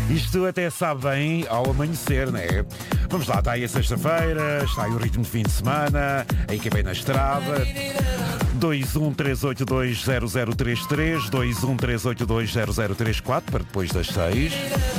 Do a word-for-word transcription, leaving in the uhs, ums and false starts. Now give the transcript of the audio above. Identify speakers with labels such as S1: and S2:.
S1: Isto até sabe bem ao amanhecer, não é? Vamos lá, está aí a sexta-feira, está aí o ritmo de fim de semana, a equipa aí na estrada. dois um três oito dois zero zero três três, dois um três oito dois zero zero três quatro para depois das seis.